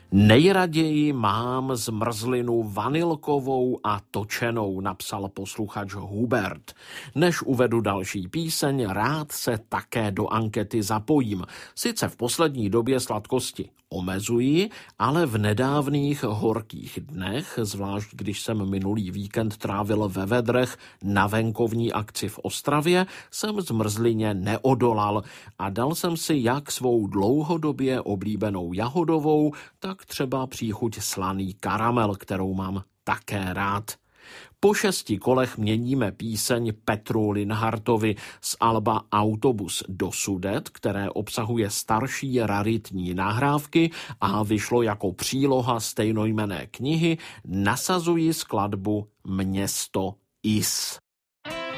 Nejraději mám zmrzlinu vanilkovou a točenou, napsal posluchač Hubert. Než uvedu další píseň, rád se také do ankety zapojím. Sice v poslední době sladkosti omezuji, ale v nedávných horkých dnech, zvlášť když jsem minulý víkend trávil ve Vedrech na venkovní akci v Ostravě, jsem zmrzlině neodolal a dal jsem si jak svou dlouhodobě oblíbenou jahodovou, tak třeba příchuť slaný karamel, kterou mám také rád. Po 6 kolech měníme píseň Petru Linhartovi z alba Autobus do Sudet, které obsahuje starší raritní nahrávky a vyšlo jako příloha stejnojmenné knihy, nasazuji skladbu Město Is.